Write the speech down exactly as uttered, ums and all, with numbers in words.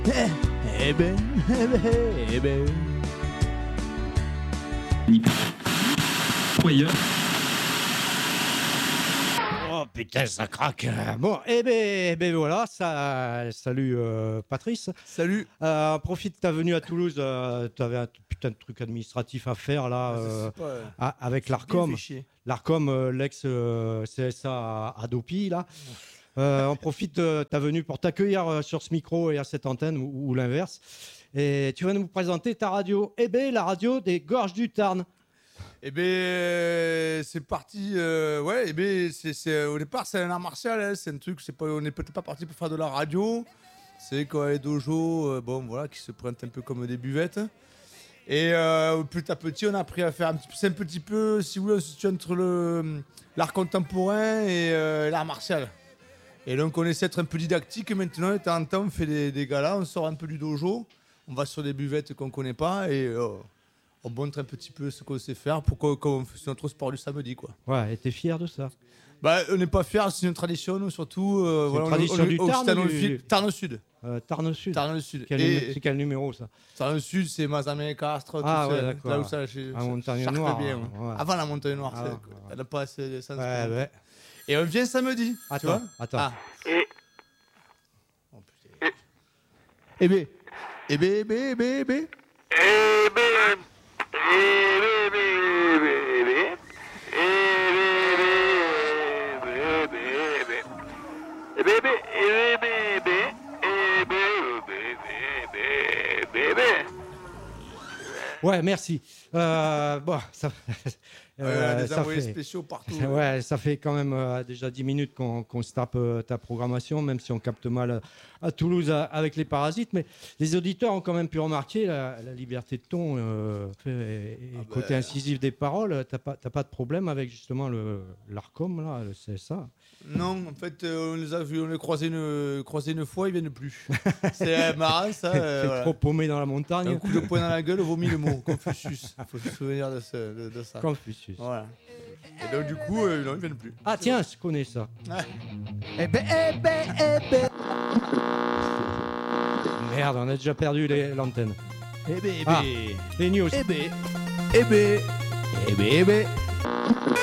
Eh, eh ben, eh ben, eh ben. Ailleurs. Oh putain, ça craque. Bon, eh ben, eh ben voilà, ça, salut euh, Patrice. Salut. Euh, profite de ta venue à Toulouse. Euh, tu avais un t- putain de truc administratif à faire là, euh, pas, euh, a- avec bien l'Arcom. fait chier. L'Arcom, euh, l'ex euh, C S A à Adopi là. Euh, on profite de ta venue pour t'accueillir euh, sur ce micro et à cette antenne ou, ou l'inverse. Et tu vas nous présenter ta radio. Eh ben, la radio des Gorges du Tarn. Eh ben, euh, c'est parti. euh, ouais, eh ben, c'est, c'est, au départ, c'est un art martial. Hein, c'est un truc. C'est pas, on n'est peut-être pas parti pour faire de la radio. C'est quoi les dojos, euh, bon, voilà, qui se prennent un peu comme des buvettes. Et euh, petit à petit, on a appris à faire un petit, c'est un petit peu, si vous voulez, on se situe entre le, l'art contemporain et euh, l'art martial. Et donc, on essaie d'être un peu didactique. Maintenant, de temps en temps, on fait des, des galas, on sort un peu du dojo, on va sur des buvettes qu'on connaît pas et euh, on montre un petit peu ce qu'on sait faire pour qu'on, qu'on fasse notre sport du samedi, quoi. Ouais, et t'es fier de ça? Bah, on n'est pas fiers, c'est une tradition, nous, surtout. Euh, C'est voilà, une tradition on, on, du on- Tarn Occitano ou du- Sud. Tarn Sud. euh, Tarn Sud. Tarn Sud. Quel, Et- numé- c'est quel numéro ça? Tarn Sud, c'est Mazamet, Castres, Ah, tout ouais, ça. d'accord. Là où ça, chez, Ah, Montagne Chartres Noire, bien, ouais. ouais. Ouais. Avant la Montagne Noire, Ah, c'est- ouais. elle n'a pas assez d'essence. Ouais, quoi. ouais. Et on vient samedi. tu Attends, vois attends. Ah. Et Oh, putain. Eh ben, eh ben, eh ben, eh ben, eh ben. eh ben, eh ben, eh ben, eh ben, eh ben, eh ben, eh ben, eh ben, eh ben, eh ben, eh ben, eh ben, eh ben, eh ben, eh ben. Ouais, merci. Euh, bon, ça, Ouais, euh, des ça envoyés fait, spéciaux partout. ouais, ça fait quand même euh, déjà dix minutes qu'on, qu'on se tape euh, ta programmation, même si on capte mal euh, à Toulouse à- avec les parasites. Mais les auditeurs ont quand même pu remarquer la, la liberté de ton euh, et, et Ah côté bah. incisif des paroles. T'as pas, t'as pas de problème avec justement le, l'Arcom, là, le C S A? Non, en fait, euh, on les a vus, on les croisés une, croisés une fois, ils viennent plus. C'est euh, marrant, ça. euh, T'es voilà. trop paumé dans la montagne. Un coup de poing dans la gueule vaut mille mots. Confucius. Il faut se souvenir de, ce, de, de ça. Confucius. Voilà. Et donc, du coup, euh, non, ils viennent plus. Ah tiens, je connais ça. Ouais. Eh ben, eh ben, eh ben. Merde, on a déjà perdu les- l'antenne. Eh ben, eh Ah, ben. les news. Eh ben. Eh ben. Eh ben, eh ben.